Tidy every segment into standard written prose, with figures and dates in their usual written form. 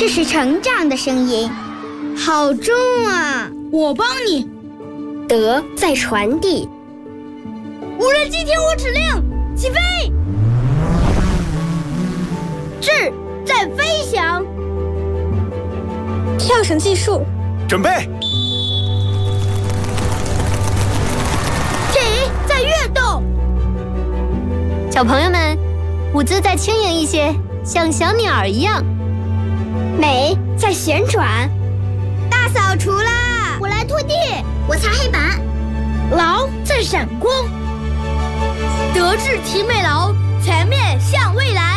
这是成长的声音，好重啊！ 我帮你。 德在传递。 无人机听我指令，起飞。智在飞翔。 跳绳技术， 准备。 体在跃动。 小朋友们，舞姿再轻盈一些，像小鸟儿一样。 美在旋转。 大扫除啦！ 我来拖地， 我擦黑板。 劳在闪光。德智体美劳，全面向未来。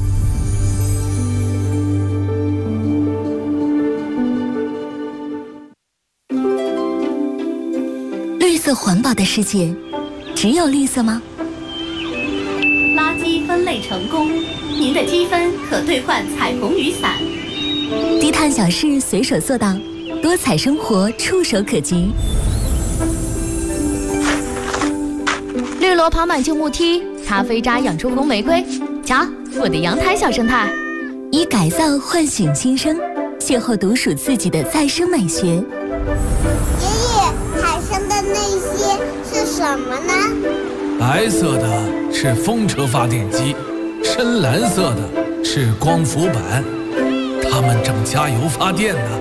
绿色环保的世界，只有绿色吗？ 垃圾分类成功，您的积分可兑换彩虹雨伞。 低碳小事随手做到，多彩生活触手可及。 绿萝跑满旧木梯，咖啡渣养出红玫瑰。瞧，我的阳台小生态。 以改造唤醒新生，邂逅独属自己的再生美学。 爷爷，海上的那些是什么呢？ 白色的是风车发电机，深蓝色的是光伏板，它们正加油发电呢。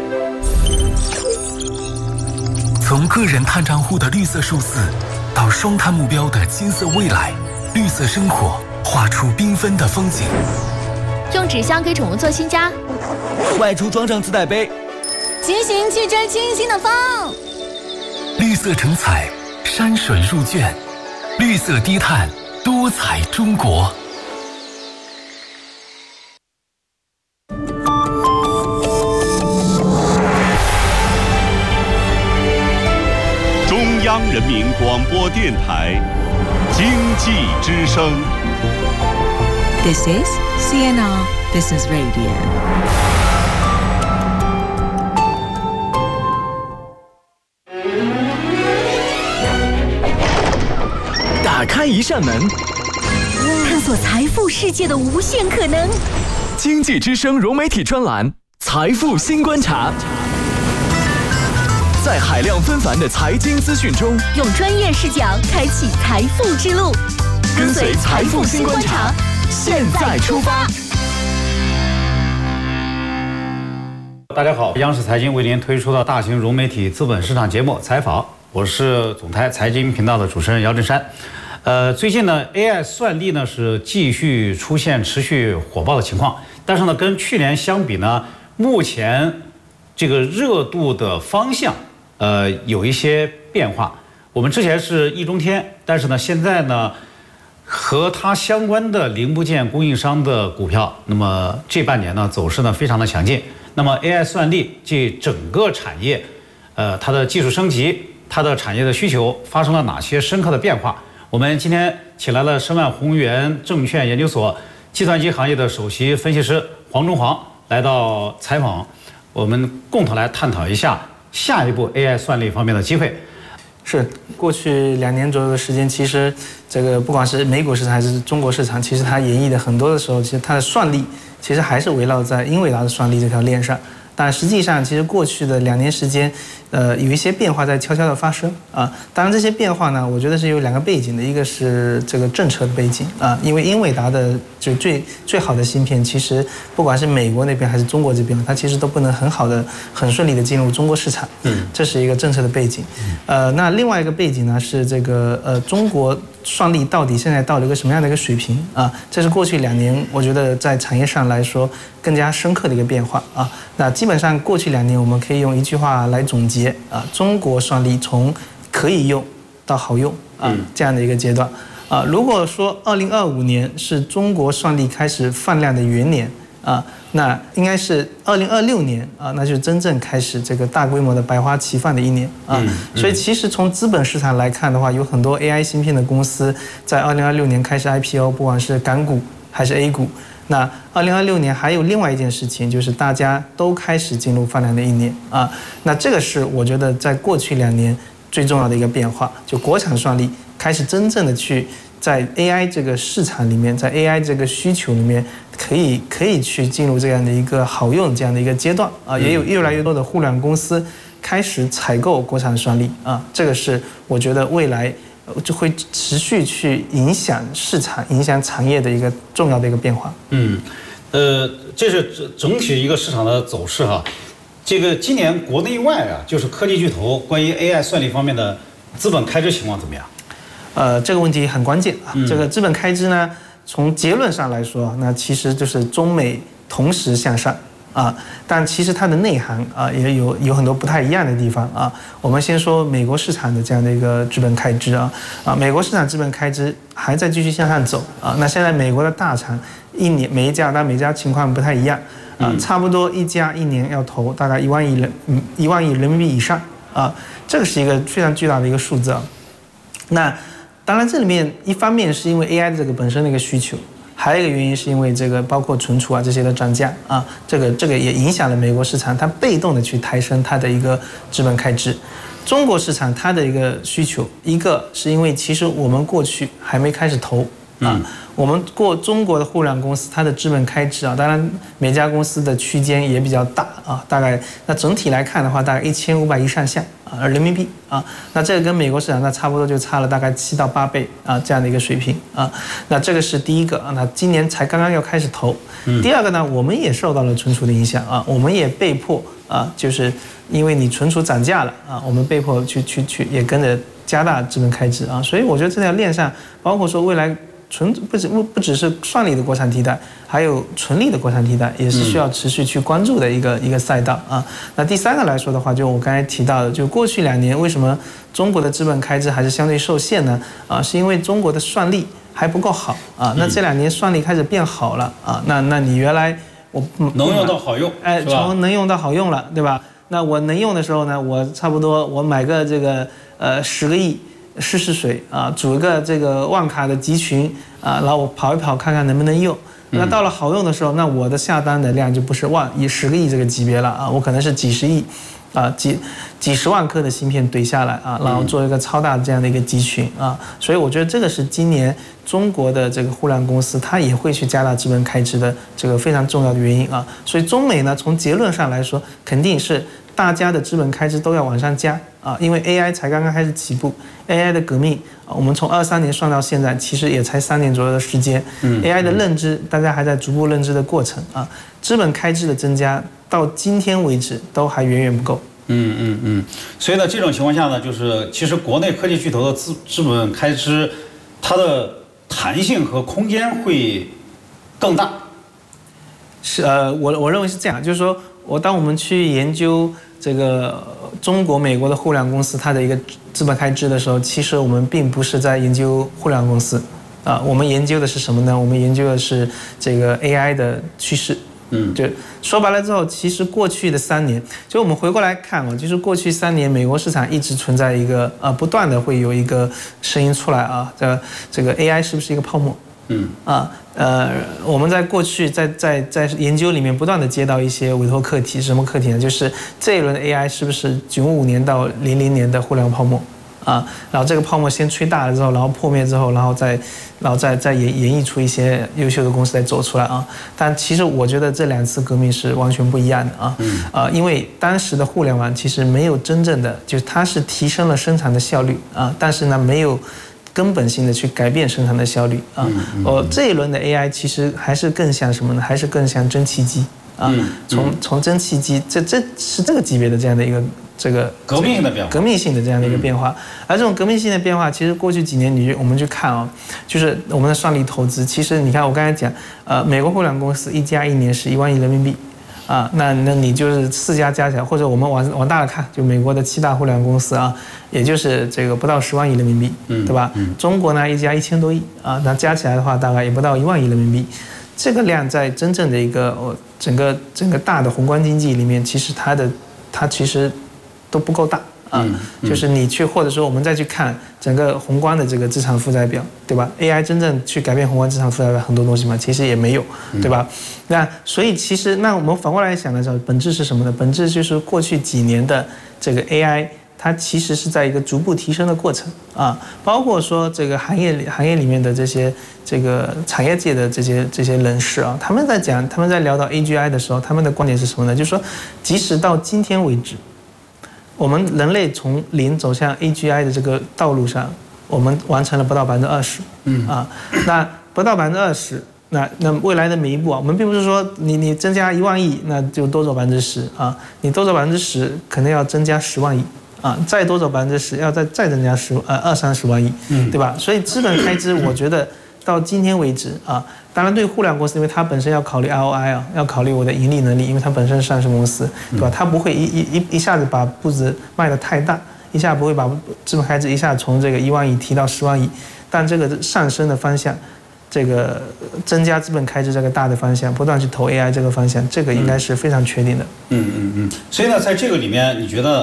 从个人碳账户的绿色数字，到双碳目标的金色未来，绿色生活画出缤纷的风景。 用纸箱给宠物做新家， 外出装上自带杯， 骑行去追清新的风。 绿色成彩，山水入卷，绿色低碳，多彩中国。 中央人民广播电台经济之声。 This is CNR Business Radio。 打开一扇门， 探索财富世界的无限可能。 经济之声融媒体专栏《财富新观察》。在海量纷繁的财经资讯中， 用专业视角开启财富之路， 跟随财富新观察，现在出发。 大家好，央视财经为您推出的大型融媒体资本市场节目《采访》，我是总台财经频道的主持人姚振山。最近呢 ，AI 算力呢是继续出现持续火爆的情况，但是呢，跟去年相比呢，目前这个热度的方向。有一些变化。我们之前是易中天，但是呢，现在呢，和它相关的零部件供应商的股票，那么这半年呢，走势呢非常的强劲。那么 AI 算力这整个产业，它的技术升级，它的产业的需求发生了哪些深刻的变化？我们今天请来了申万宏源证券研究所计算机行业的首席分析师黄中煌来到采访，我们共同来探讨一下。下一步 AI 算力方面的机会， 是过去2年左右的时间，其实这个不管是美股市场还是中国市场，其实它演绎的很多的时候，其实它的算力其实还是围绕在英伟达的算力这条链上。但实际上，其实过去的2年时间，有一些变化在悄悄的发生啊。当然，这些变化呢，我觉得是有2个背景的，一个是这个政策的背景啊，因为英伟达的就最好的芯片，其实不管是美国那边还是中国这边，它其实都不能很顺利的进入中国市场，这是一个政策的背景。那另外一个背景呢是这个中国算力到底现在到了一个什么样的一个水平啊？这是过去2年我觉得在产业上来说更加深刻的一个变化啊。那基本上过去2年我们可以用一句话来总结啊，中国算力从可以用到好用啊这样的一个阶段啊。如果说2025年是中国算力开始放量的元年啊，那应该是2026年啊，那就是真正开始这个大规模的百花齐放的一年啊。所以其实从资本市场来看的话，有很多 AI 芯片的公司在2026年开始 IPO， 不管是港股还是 A 股。那2026年还有另外一件事情，就是大家都开始进入放量的一年啊。那这个是我觉得在过去2年最重要的一个变化，就国产算力开始真正的去在 AI 这个市场里面，在 AI 这个需求里面，可以去进入这样的一个好用这样的一个阶段啊，也有越来越多的互联网公司开始采购国产算力啊，这个是我觉得未来就会持续去影响市场、影响产业的一个重要的一个变化。 这是整体一个市场的走势哈。这个今年国内外啊，就是科技巨头关于 AI 算力方面的资本开支情况怎么样？ 这个问题很关键啊。这个资本开支呢，从结论上来说，那其实就是中美同时向上啊，但其实它的内涵啊也有很多不太一样的地方啊。我们先说美国市场的这样的一个资本开支啊，美国市场资本开支还在继续向上走啊。那现在美国的大厂一年每一家，但每家情况不太一样啊，差不多一家一年要投大概1万亿人民币以上啊，这个是一个非常巨大的一个数字啊。那当然，这里面一方面是因为 AI 的这个本身的一个需求，还有一个原因是因为这个包括存储啊这些的涨价啊，这个也影响了美国市场，它被动的去抬升它的一个资本开支。中国市场它的一个需求，一个是因为其实我们过去还没开始投啊，我们中国的互联网公司它的资本开支啊，当然每家公司的区间也比较大啊，大概那整体来看的话，大概1500亿上下啊人民币啊，那这个跟美国市场那差不多就差了大概7到8倍啊这样的一个水平啊，那这个是第一个啊，那今年才刚刚要开始投。第二个呢，我们也受到了存储的影响啊，我们也被迫啊，就是因为你存储涨价了啊，我们被迫去也跟着加大资本开支啊，所以我觉得这条链上，包括说未来不只是算力的国产替代，还有纯力的国产替代，也是需要持续去关注的一个赛道啊。那第三个来说的话，就我刚才提到的，就过去2年为什么中国的资本开支还是相对受限呢？啊，是因为中国的算力还不够好啊。那这2年算力开始变好了啊，那你原来我能用到好用， 哎，从能用到好用了，对吧？那我能用的时候呢，我差不多我买个这个10个亿。试水啊，组一个这个万卡的集群啊，然后我跑一跑看看能不能用。那到了好用的时候，那我的下单的量就不是10个亿这个级别了啊，我可能是几十亿啊，几十万颗的芯片怼下来啊，然后做一个超大这样的一个集群啊，所以我觉得这个是今年中国的这个互联网公司它也会去加大资本开支的这个非常重要的原因啊。所以中美呢，从结论上来说，肯定是大家的资本开支都要往上加啊，因为 AI 才刚刚开始起步 ，AI 的革命啊，我们从23年算到现在，其实也才3年左右的时间。AI 的认知，大家还在逐步认知的过程啊，资本开支的增加到今天为止都还远远不够。 所以呢，这种情况下呢，就是其实国内科技巨头的资本开支，它的弹性和空间会更大。 是我认为是这样，就是说当我们去研究这个中国、美国的互联网公司它的一个资本开支的时候，其实我们并不是在研究互联网公司啊，我们研究的是什么呢？我们研究的是这个 AI 的趋势。就说白了之后，其实过去的3年，就我们回过来看啊，就是过去3年，美国市场一直存在一个不断的会有一个声音出来啊，这个 AI 是不是一个泡沫？我们在过去在研究里面不断的接到一些委托课题，什么课题呢？就是这一轮的 AI 是不是95年到00年的互联网泡沫啊？然后这个泡沫先吹大了之后，然后破灭之后，然后再演绎出一些优秀的公司来走出来啊。但其实我觉得这2次革命是完全不一样的啊。因为当时的互联网其实没有真正的，就是它是提升了生产的效率啊，但是呢没有根本性的去改变生产的效率啊。这一轮的 AI 其实还是更像什么呢？还是更像蒸汽机啊。从蒸汽机这是这个级别的这样的一个这个革命性的变化， 革命性的这样的一个变化。而这种革命性的变化，其实过去几年我们去看啊，就是我们的算力投资，其实你看我刚才讲，美国互联网公司一家一年是1万亿人民币。那你就是4家加起来，或者我们往大了看，就美国的7大互联网公司啊，也就是这个不到10万亿人民币，对吧？中国呢一家1000多亿啊，那加起来的话大概也不到1万亿人民币，这个量在真正的一个整个大的宏观经济里面，其实它其实都不够大。就是你去，或者说我们再去看整个宏观的这个资产负债表，对吧 ？AI 真正去改变宏观资产负债表很多东西嘛，其实也没有，对吧？那所以其实我们反过来想的时候，本质是什么呢？本质就是过去几年的这个 AI 它其实是在一个逐步提升的过程啊，包括说这个行业里面的这些这个产业界的这些人士啊，他们在聊到 AGI 的时候，他们的观点是什么呢？就是说，即使到今天为止，我们人类从零走向 AGI 的这个道路上，我们完成了不到20%，那不到20%。那未来的每一步啊，我们并不是说你增加1万亿，那就多走10%啊，你多走10%，可能要增加10万亿啊，再多走10%，要再增加20-30万亿，对吧？所以资本开支，我觉得到今天为止啊，当然对互联网公司，因为它本身要考虑 ROI 啊，要考虑我的盈利能力，因为它本身是上市公司，对吧？它不会一下子把步子迈得太大，一下不会把资本开支一下从这个1万亿提到10万亿，但这个上升的方向。这个增加资本开支这个大的方向，不断去投 AI 这个方向，这个应该是非常确定的。 所以呢，在这个里面，你觉得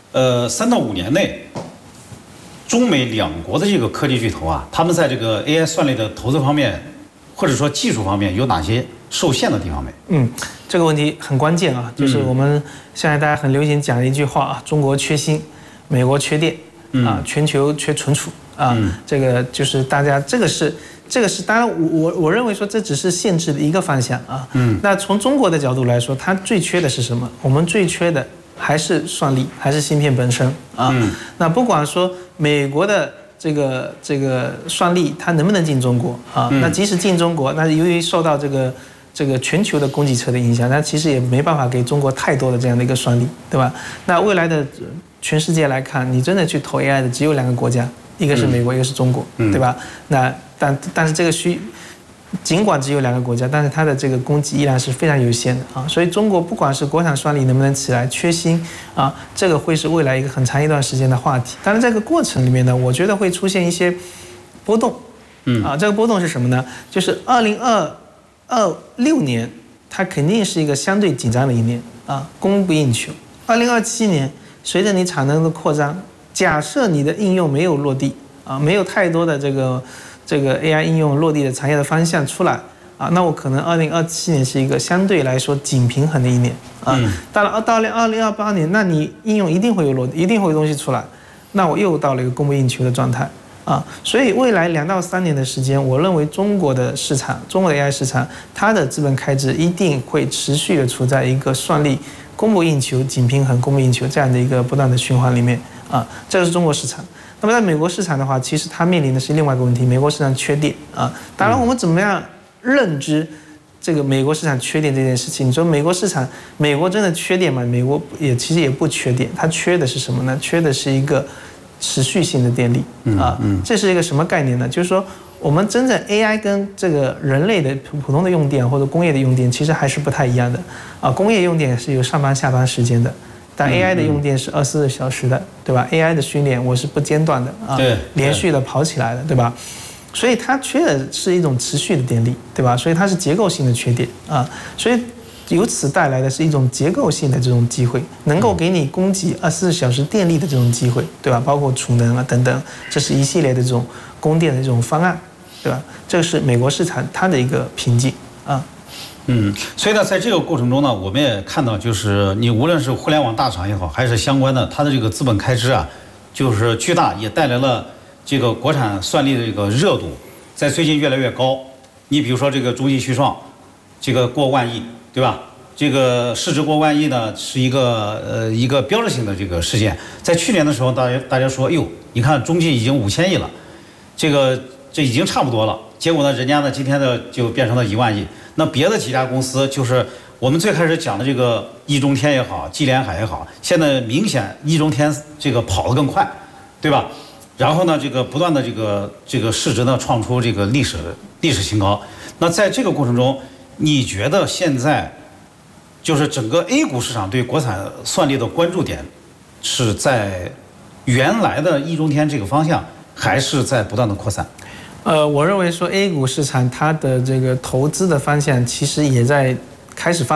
，3到5年内，中美两国的这个科技巨头啊，他们在这个 AI 算力的投资方面，或者说技术方面，有哪些受限的地方没？ 这个问题很关键啊，就是我们现在大家很流行讲的一句话啊，中国缺芯，美国缺电，全球缺存储啊，这个就是大家这个是当然我认为说这只是限制的一个方向啊。那从中国的角度来说，它最缺的是什么？我们最缺的还是算力，还是芯片本身啊。那不管说美国的这个算力它能不能进中国啊？那即使进中国，那由于受到这个全球的供给侧的影响，它其实也没办法给中国太多的这样的一个算力，对吧？那未来的全世界来看，你真的去投 AI 的只有2个国家，一个是美国，一个是中国，对吧？那但是这个尽管只有2个国家，但是它的这个供给依然是非常有限的啊。所以中国不管是国产算力能不能起来，缺芯啊，这个会是未来一个很长一段时间的话题。当然这个过程里面呢，我觉得会出现一些波动，这个波动是什么呢？就是2026年，它肯定是一个相对紧张的一年啊，供不应求。2027年，随着你产能的扩张，假设你的应用没有落地啊，没有太多的这个 AI 应用落地的产业的方向出来啊，那我可能2027年是一个相对来说紧平衡的一年啊。到2028年，那你应用一定会有落地，一定会有东西出来，那我又到了一个供不应求的状态啊。所以未来2到3年的时间，我认为中国的 AI 市场，它的资本开支一定会持续的处在一个算力供不应求、紧平衡、供不应求这样的一个不断的循环里面啊。这个是中国市场。那么在美国市场的话，其实它面临的是另外一个问题，美国市场缺电啊。当然，我们怎么样认知这个美国市场缺电这件事情？你说美国市场，美国真的缺电吗？美国其实也不缺电，它缺的是什么呢？缺的是一个持续性的电力啊。这是一个什么概念呢？就是说，我们真正 AI 跟这个人类的普通的用电或者工业的用电其实还是不太一样的啊。工业用电是有上班下班时间的。但 AI 的用电是24小时的，对吧 ？AI 的训练我是不间断的啊，连续的跑起来的，对吧？所以它缺的是一种持续的电力，对吧？所以它是结构性的缺电啊，所以由此带来的是一种结构性的这种机会，能够给你供给24小时电力的这种机会，对吧？包括储能啊等等，这是一系列的这种供电的这种方案，对吧？这个是美国市场它的一个瓶颈啊。 所以呢，在这个过程中呢，我们也看到，就是你无论是互联网大厂也好，还是相关的，它的这个资本开支啊，就是巨大，也带来了这个国产算力的这个热度，在最近越来越高。你比如说这个中信旭创，这个过万亿，对吧？这个市值过万亿呢，是一个标志性的这个事件。在去年的时候，大家说，哟，你看中信已经5000亿了，这已经差不多了。结果呢，人家呢今天呢就变成了1万亿。那别的几家公司，就是我们最开始讲的这个易中天也好，基联海也好，现在明显易中天这个跑得更快，对吧？然后呢，这个不断的这个市值呢创出这个历史新高。那在这个过程中，你觉得现在就是整个 A 股市场对国产算力的关注点是在原来的易中天这个方向，还是在不断的扩散？ 我认为说 A 股市场它的这个投资的方向其实也在开始发散了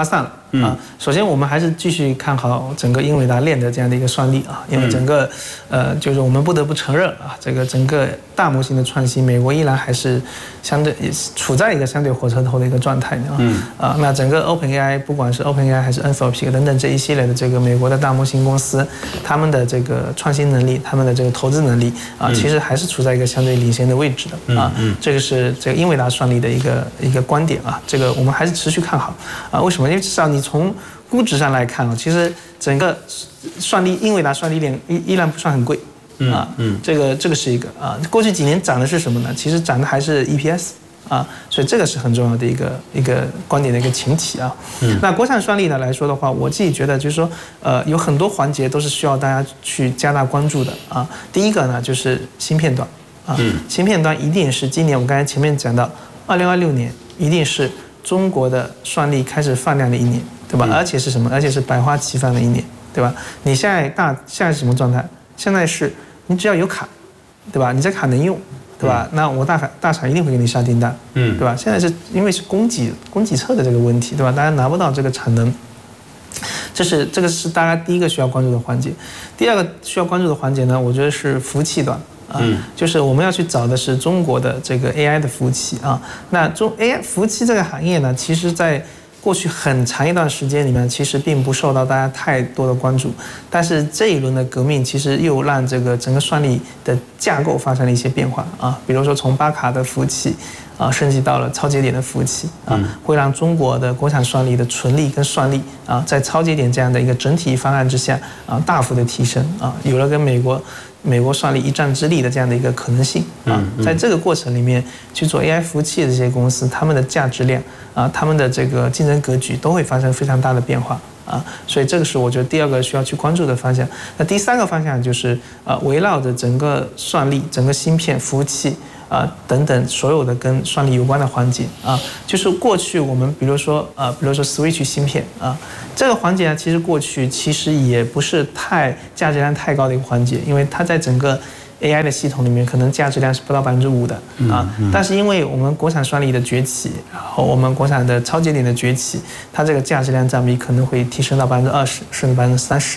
首先我们还是继续看好整个英伟达链的这样的一个算力啊，因为整个就是我们不得不承认啊，这个整个大模型的创新，美国依然还是相对处在一个相对火车头的一个状态那整个 OpenAI 不管是 OpenAI 还是 Anthropic 等等这一系列的这个美国的大模型公司，他们的这个创新能力，他们的这个投资能力其实还是处在一个相对领先的位置的这个是这个英伟达算力的一个观点这个我们还是持续看好为什么？因为至少你从估值上来看其实整个英伟达算力链依然不算很贵这个是一个过去几年涨的是什么呢？其实涨的还是 EPS所以这个是很重要的一个观点的一个前提那国产算力呢来说的话，我自己觉得就是说有很多环节都是需要大家去加大关注的第一个呢就是芯片端芯片端一定是今年我刚才前面讲到2026年一定是中国的算力开始放量的一年，对吧？而且是什么？而且是百花齐放的一年，对吧？你现在是什么状态？现在是你只要有卡，对吧？你这卡能用，对吧？那我大厂一定会给你下订单，对吧？现在是因为是供给侧的这个问题，对吧？大家拿不到这个产能，这个是大家第一个需要关注的环节。第二个需要关注的环节呢，我觉得是服务器端。就是我们要去找的是中国的这个 AI 的服务器那AI 服务器这个行业呢，其实在过去很长一段时间里面，其实并不受到大家太多的关注。但是这一轮的革命，其实又让这个整个算力的架构发生了一些变化比如说从巴卡的服务器升级到了超节点的服务器会让中国的国产算力的纯力跟算力在超节点这样的一个整体方案之下大幅的提升有了跟美国算力一战之力的这样的一个可能性在这个过程里面去做 AI 服务器的这些公司，他们的价值链他们的这个竞争格局都会发生非常大的变化所以这个是我觉得第二个需要去关注的方向。那第三个方向就是围绕着整个算力、整个芯片、服务器等等所有的跟算力有关的环节就是过去我们比如说 Switch 芯片这个环节其实过去其实也不是价值量太高的一个环节，因为它在整个 AI 的系统里面可能价值量是不到5%的但是因为我们国产算力的崛起，然后我们国产的超节点的崛起，它这个价值量占比可能会提升到20%甚至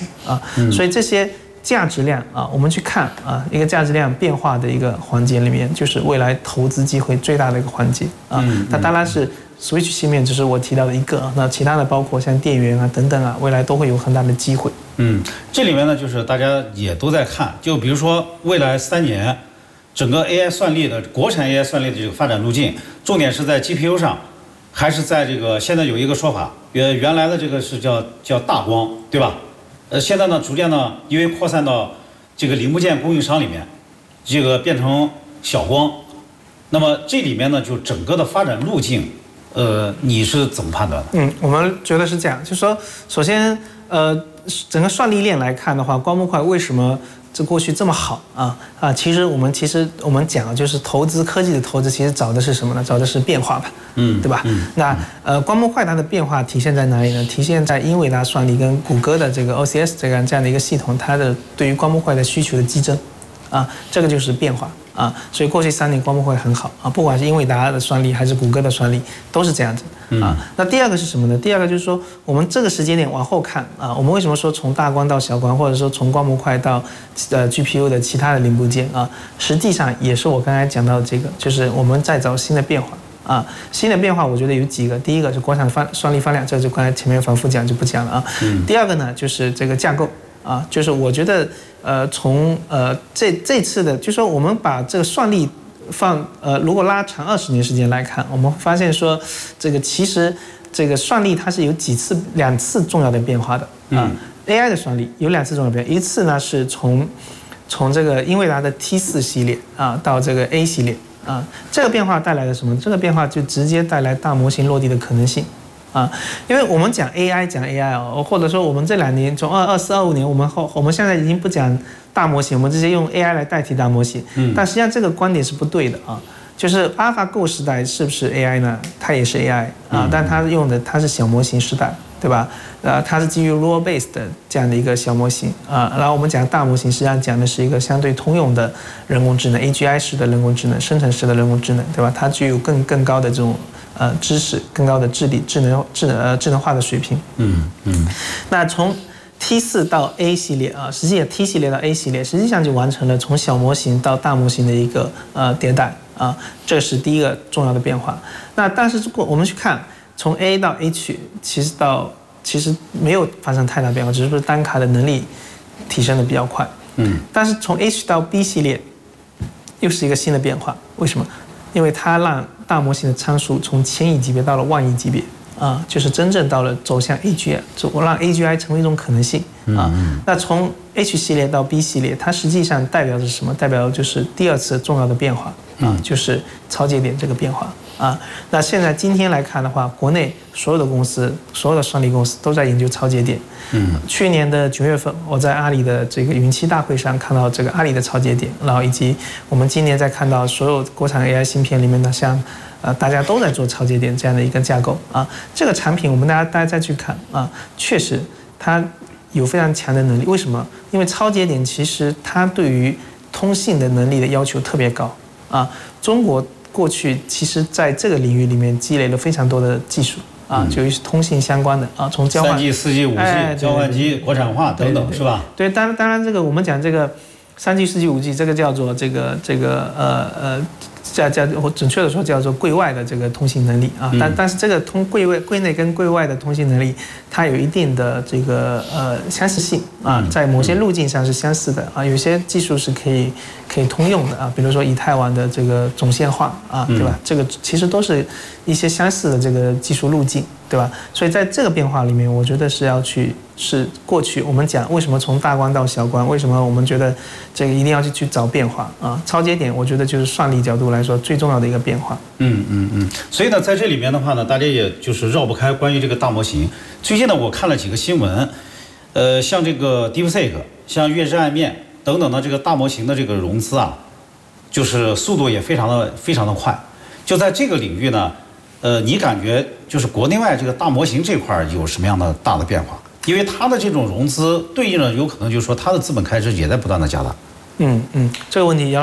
30%所以这些价值量我们去看一个价值量变化的一个环节里面，就是未来投资机会最大的一个环节那当然是 Switch 芯片只是我提到的一个那其他的包括像电源等等未来都会有很大的机会这里面呢就是大家也都在看，就比如说未来3年整个 AI 算力的国产 AI 算力的这个发展路径，重点是在 GPU 上，还是在这个现在有一个说法，原来的这个是叫大光，对吧？现在呢，逐渐呢，因为扩散到这个零部件供应商里面，这个变成小光。那么这里面呢，就整个的发展路径，你是怎么判断的？ 我们觉得是这样，就是说，首先，整个算力链来看的话，光模块为什么这过去这么好其实我们讲就是科技的投资，其实找的是什么呢？找的是变化吧，对吧？那光模块它的变化体现在哪里呢？体现在英伟达算力跟谷歌的这个 OCS 这样的一个系统，它的对于光模块的需求的激增这个就是变化所以过去3年光模块很好不管是英伟达的算力还是谷歌的算力都是这样子那第二个是什么呢？第二个就是说我们这个时间点往后看我们为什么说从大光到小光，或者说从光模块到GPU 的其他的零部件实际上也是我刚才讲到的这个，就是我们在找新的变化新的变化我觉得有几个，第一个是国产算力放量，这就刚才前面反复讲就不讲了第二个呢就是这个架构就是我觉得从这次的，就是说我们把这个算力如果拉长20年时间来看，我们会发现说这个其实这个算力它是有2次重要的变化的AI 的算力有2次重要的变化，一次呢是从这个英伟达的 T4 系列到这个 A 系列这个变化带来了什么？这个变化就直接带来大模型落地的可能性因为我们讲 AI 或者说我们这2年从24、25年我们现在已经不讲大模型，我们直接用 AI 来代替大模型但实际上这个观点是不对的就是 AlphaGo 时代是不是 AI 呢？它也是 AI但它用的它是小模型时代，对吧？它是基于 rule based 的这样的一个小模型然后我们讲大模型实际上讲的是一个相对通用的人工智能 AGI 式的人工智能，生成式的人工智能，对吧？它具有更高的这种知识、更高的智能化的水平。那从 T4 到 A 系列啊，实际上 T 系列到 A 系列，实际上就完成了从小模型到大模型的一个迭代啊，这是第一个重要的变化。那但是如果我们去看从 A 到 H， 其实没有发生太大变化，只是单卡的能力提升的比较快。但是从 H 到 B 系列又是一个新的变化，为什么？因为它让大模型的参数从1000亿级别到了10000亿级别。就是真正到了走向 AGI， 我让 AGI 成为一种可能性啊。那从 H 系列到 B 系列，它实际上代表着什么？代表就是第二次重要的变化啊，就是超节点这个变化啊。那现在今天来看的话，国内所有的公司、所有的算力公司都在研究超节点。去年的9月份，我在阿里的这个云栖大会上看到这个阿里的超节点，然后以及我们今年在看到所有国产 AI 芯片里面的像。大家都在做超节点这样的一个架构啊，这个产品我们大家再去看啊，确实它有非常强的能力。为什么？因为超节点其实它对于通信的能力的要求特别高啊。中国过去其实在这个领域里面积累了非常多的技术啊，就是通信相关的啊，从交换 3G、4G、5G 交换机国产化等等，是吧？对，当然这个我们讲这个3G、4G、5G， 这个叫做我准确的说叫做柜外的这个通信能力啊，但是这个柜内跟柜外的通信能力，它有一定的这个相似性啊，在某些路径上是相似的啊，有些技术是可以通用的啊，比如说以太网的这个总线化啊，对吧？这个其实都是一些相似的这个技术路径，对吧？所以在这个变化里面，我觉得是过去我们讲为什么从大关到小关，为什么我们觉得这个一定要去找变化啊？超节点我觉得就是算力角度来说最重要的一个变化。 所以呢，在这里面的话呢，大家也就是绕不开关于这个大模型。最近呢，我看了几个新闻，像这个 DeepSeek， 像月之暗面等等的这个大模型的这个融资啊，就是速度也非常的快。就在这个领域呢，你感觉就是国内外这个大模型这块有什么样的大的变化？因为它的这种融资对应的有可能就是说它的资本开支也在不断的加大。 这个问题